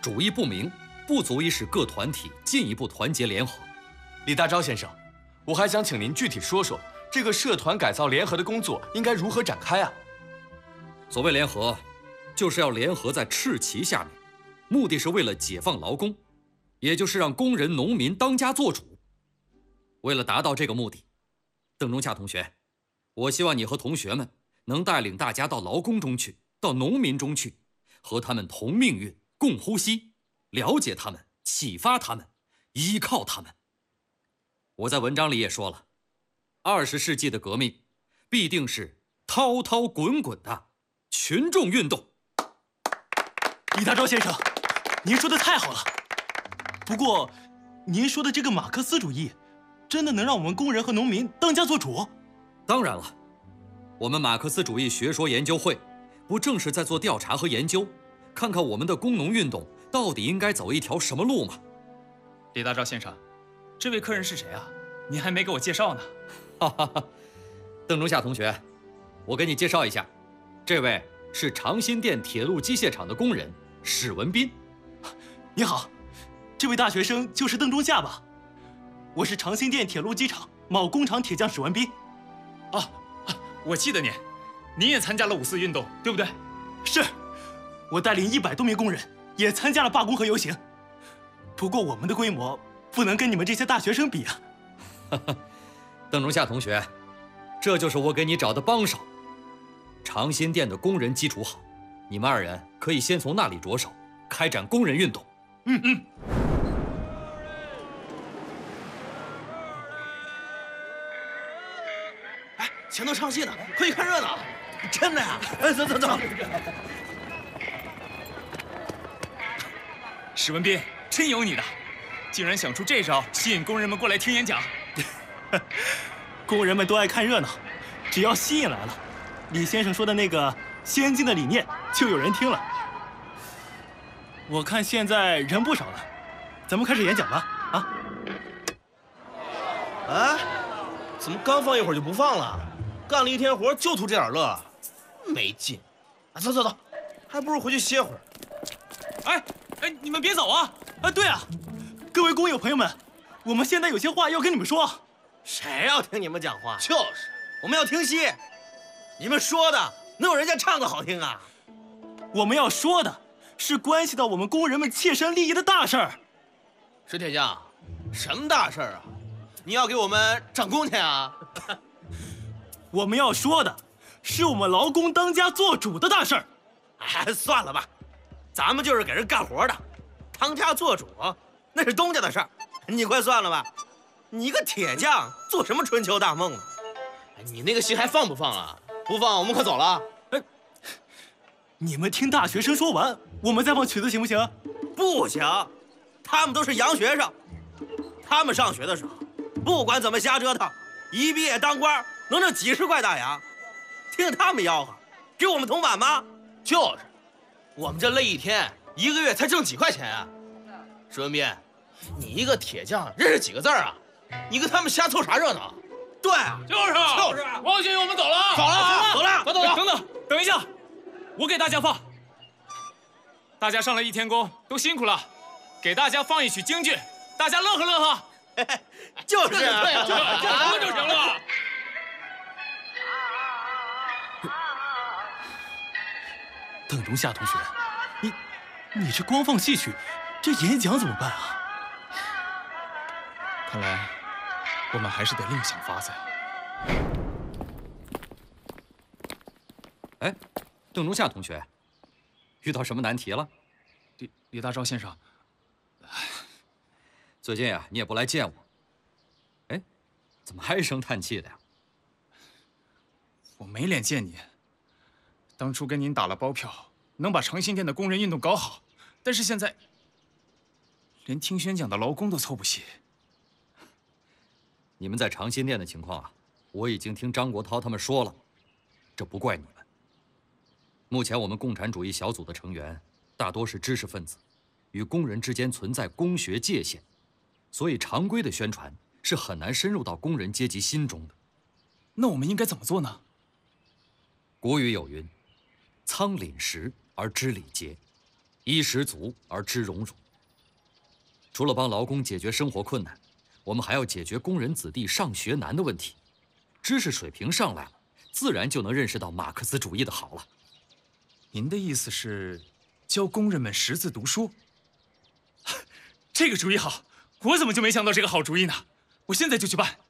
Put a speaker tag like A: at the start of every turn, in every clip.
A: 主意不明，不足以使各团体进一步团结联合。
B: 李大钊先生，我还想请您具体说说这个社团改造联合的工作应该如何展开啊？
A: 所谓联合，就是要联合在赤旗下面，目的是为了解放劳工，也就是让工人、农民当家作主。为了达到这个目的，邓中夏同学，我希望你和同学们能带领大家到劳工中去，到农民中去，和他们同命运、共呼吸，了解他们，启发他们，依靠他们。我在文章里也说了，20世纪的革命必定是滔滔滚滚的群众运动。
C: 李大钊先生，您说的太好了。不过，您说的这个马克思主义，真的能让我们工人和农民当家作主？
A: 当然了，我们马克思主义学说研究会，不正是在做调查和研究，看看我们的工农运动到底应该走一条什么路吗？
D: 李大钊先生，这位客人是谁啊？您还没给我介绍呢。
A: 哈哈哈，邓中夏同学，我给你介绍一下，这位是长辛店铁路机械厂的工人史文斌。
C: 你好，这位大学生就是邓中夏吧？我是长辛店铁路机厂某工厂铁匠史文斌。
D: 我记得您，您也参加了5·4运动，对不对？
C: 是，我带领100多名工人也参加了罢工和游行。不过我们的规模不能跟你们这些大学生比啊。
A: 邓中夏同学，这就是我给你找的帮手。长辛店的工人基础好，你们2人可以先从那里着手，开展工人运动。
E: 哎，前头唱戏呢，快去看热闹！真的呀？哎，走走走。
D: 史文斌，真有你的，竟然想出这招吸引工人们过来听演讲。
C: 工人们都爱看热闹，只要吸引来了，李先生说的那个先进的理念就有人听了。我看现在人不少了，咱们开始演讲吧。啊？
E: 哎，怎么刚放一会儿就不放了？干了一天活就图这点乐，没劲。啊，走走走，还不如回去歇会儿。
D: 哎，你们别走啊！
C: 对啊，各位工友朋友们，我们现在有些话要跟你们说。
E: 谁要听你们讲话？就是，我们要听戏。你们说的能有人家唱的好听啊？
C: 我们要说的是关系到我们工人们切身利益的大事儿。
E: 石铁匠，什么大事儿啊？你要给我们涨工钱啊？
C: 我们要说的是我们劳工当家做主的大事儿。
E: 哎，算了吧，咱们就是给人干活的，当家做主那是东家的事儿，你快算了吧。你个铁匠做什么春秋大梦啊？你那个戏还放不放啊？不放我们可走了。
C: 你们听大学生说完，我们再放曲子行不行？
E: 不行，他们都是洋学生，他们上学的时候不管怎么瞎折腾，一毕业当官能挣几10块大洋，听他们吆喝，给我们铜板吗？就是，我们这累一天1个月才挣几块钱啊！史文斌，你一个铁匠认识几个字啊？你跟他们瞎凑啥热闹？对啊，
D: 就是，王学友，我们走了啊！
E: 走了，走了，
D: 走，等一下，我给大家放。大家上了一天工，都辛苦了，给大家放一曲京剧，大家乐呵乐呵。
E: 就是，对啊，
D: 就行了。
C: 邓中夏同学，你这光放戏曲，这演讲怎么办啊？
D: 看来我们还是得另想法子。
A: 哎，邓中夏同学，遇到什么难题了？
D: 李大钊先生，
A: 最近啊，你也不来见我。哎，怎么唉声叹气的呀？
D: 我没脸见你。当初跟您打了包票，能把长辛店的工人运动搞好，但是现在连听宣讲的劳工都凑不齐。
A: 你们在长辛店的情况啊，我已经听张国焘他们说了，这不怪你们。目前我们共产主义小组的成员大多是知识分子，与工人之间存在工学界限，所以常规的宣传是很难深入到工人阶级心中的。
D: 那我们应该怎么做呢？
A: 古语有云：“仓廪实而知礼节。” 衣食足而知荣辱。除了帮劳工解决生活困难，我们还要解决工人子弟上学难的问题。知识水平上来了，自然就能认识到马克思主义的好了。
D: 您的意思是，教工人们识字读书？这个主意好，我怎么就没想到这个好主意呢？我现在就去办。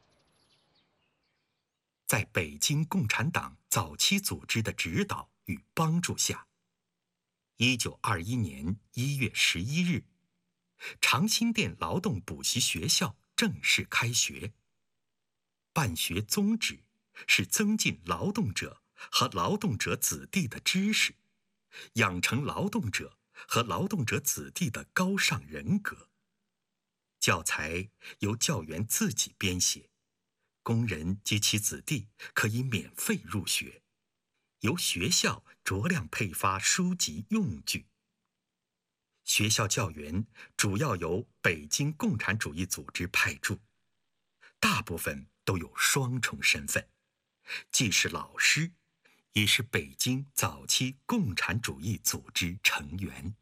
F: 在北京共产党早期组织的指导与帮助下，1921年1月11日，长辛店劳动补习学校正式开学。办学宗旨是增进劳动者和劳动者子弟的知识，养成劳动者和劳动者子弟的高尚人格。教材由教员自己编写，工人及其子弟可以免费入学，由学校酌量配发书籍用具。学校教员主要由北京共产主义组织派驻，大部分都有双重身份，既是老师，也是北京早期共产主义组织成员。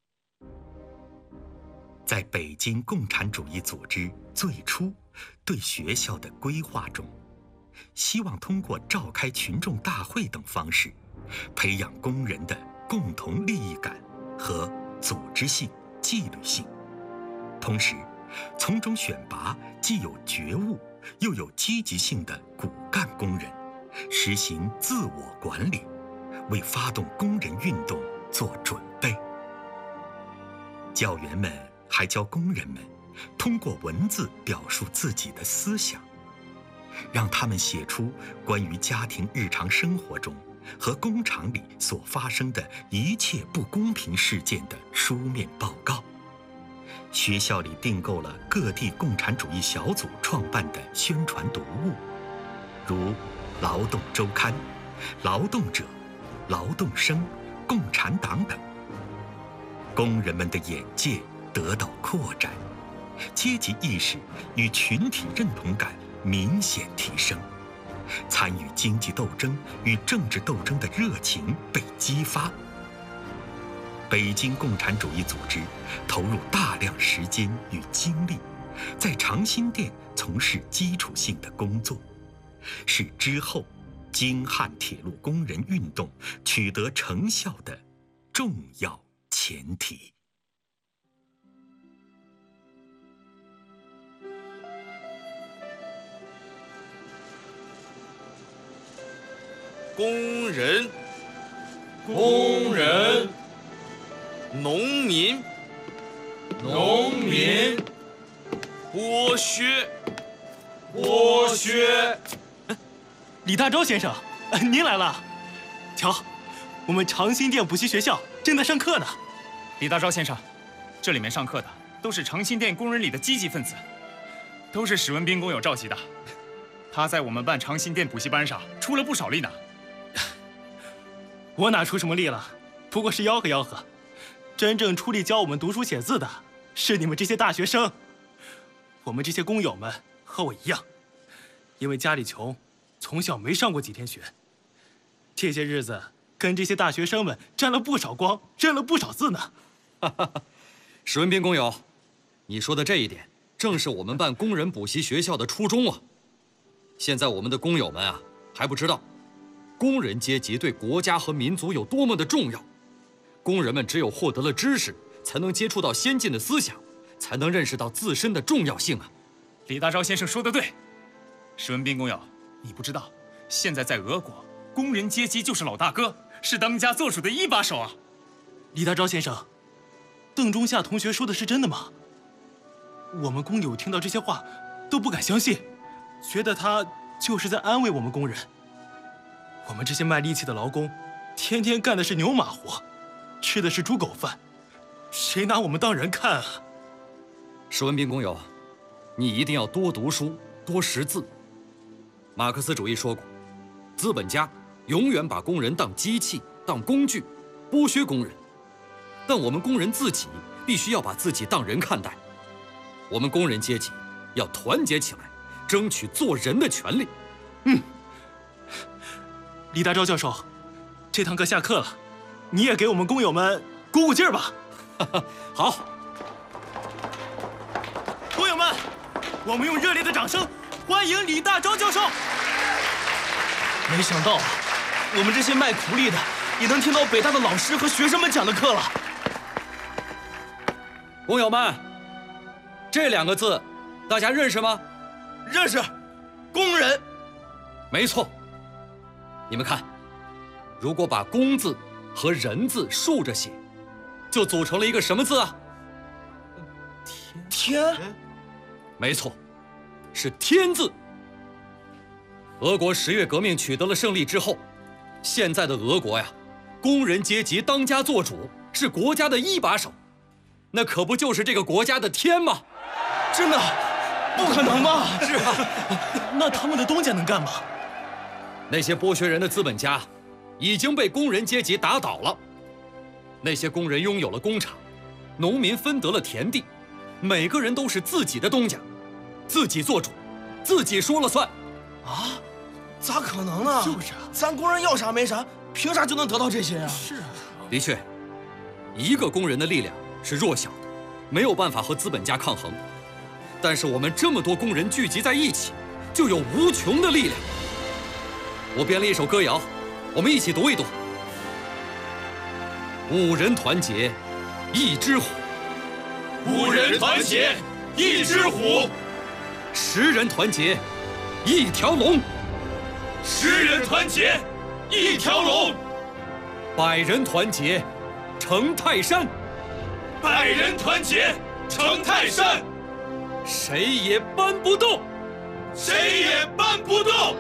F: 在北京共产主义组织最初对学校的规划中，希望通过召开群众大会等方式，培养工人的共同利益感和组织性、纪律性，同时从中选拔既有觉悟又有积极性的骨干工人，实行自我管理，为发动工人运动做准备。教员们还教工人们通过文字表述自己的思想，让他们写出关于家庭日常生活中和工厂里所发生的一切不公平事件的书面报告。学校里订购了各地共产主义小组创办的宣传读物，如《劳动周刊》《劳动者》《劳动生》《共产党》等。工人们的眼界得到扩展，阶级意识与群体认同感明显提升，参与经济斗争与政治斗争的热情被激发。北京共产主义组织投入大量时间与精力，在长辛店从事基础性的工作，是之后京汉铁路工人运动取得成效的重要前提。
B: 工人，工人，农民，农民，剥削，剥削。
C: 李大钊先生，您来了。瞧，我们长辛店补习学校正在上课呢。
D: 李大钊先生，这里面上课的都是长辛店工人里的积极分子，都是史文彬工友召集的。他在我们办长辛店补习班上出了不少力呢。
C: 我哪出什么力了？不过是吆喝吆喝。真正出力教我们读书写字的，是你们这些大学生。我们这些工友们和我一样，因为家里穷，从小没上过几天学。这些日子跟这些大学生们沾了不少光，认了不少字呢。
A: 史文彬工友，你说的这一点，正是我们办工人补习学校的初衷啊。现在我们的工友们啊，还不知道工人阶级对国家和民族有多么的重要。工人们只有获得了知识，才能接触到先进的思想，才能认识到自身的重要性啊。
D: 李大钊先生说得对，史文彬工友，你不知道，现在在俄国，工人阶级就是老大哥，是当家做主的一把手啊。
C: 李大钊先生，邓中夏同学说的是真的吗？我们工友听到这些话都不敢相信，觉得他就是在安慰我们工人。我们这些卖力气的劳工，天天干的是牛马活，吃的是猪狗饭，谁拿我们当人看啊？
A: 史文彬工友，你一定要多读书，多识字。马克思主义说过，资本家永远把工人当机器、当工具，剥削工人。但我们工人自己必须要把自己当人看待。我们工人阶级要团结起来，争取做人的权利。
C: 李大钊教授，这堂课下课了，你也给我们工友们鼓鼓劲儿吧。
A: 好，
C: 工友们，我们用热烈的掌声欢迎李大钊教授。没想到啊，我们这些卖苦力的也能听到北大的老师和学生们讲的课了。
A: 工友们，这2个字大家认识吗？
E: 认识，工人。
A: 没错。你们看，如果把工字和人字竖着写，就组成了一个什么字啊？
E: 天。
A: 没错，是天字。俄国10月革命取得了胜利之后，现在的俄国呀，工人阶级当家作主，是国家的一把手，那可不就是这个国家的天吗？
C: 真的？不可能吧？是啊。那他们的东家能干吗？
A: 那些剥削人的资本家已经被工人阶级打倒了，那些工人拥有了工厂，农民分得了田地，每个人都是自己的东家，自己做主，自己说了算。
E: 啊？咋可能呢？
C: 就是啊，
E: 咱工人要啥没啥，凭啥就能得到这些啊？
C: 是啊。
A: 的确，一个工人的力量是弱小的，没有办法和资本家抗衡。但是我们这么多工人聚集在一起，就有无穷的力量。我编了一首歌谣，我们一起读一读。5人团结，一只虎
B: 5人团结，一只虎
A: ；10人团结，一条龙
B: ；10人团结，一条龙
A: ；100人团结，成泰山
B: ；100人团结，成泰山。
A: 谁也搬不动，
B: 谁也搬不动。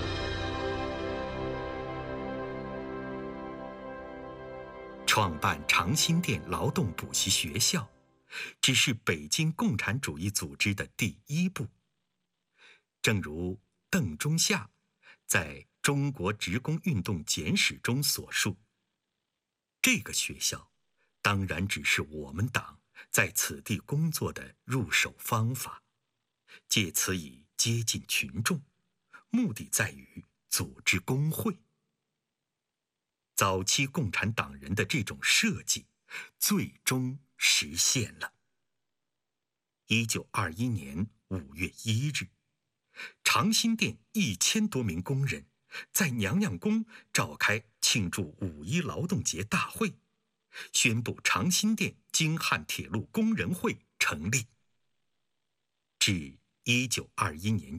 F: 创办长辛店劳动补习学校，只是北京共产主义组织的第1步。正如邓中夏在《中国职工运动简史》中所述，这个学校当然只是我们党在此地工作的入手方法，借此以接近群众，目的在于组织工会。早期共产党人的这种设计最终实现了。1921年5月1日，长辛店1000多名工人在娘娘宫召开庆祝5·1劳动节大会，宣布长辛店京汉铁路工人会成立。至1921年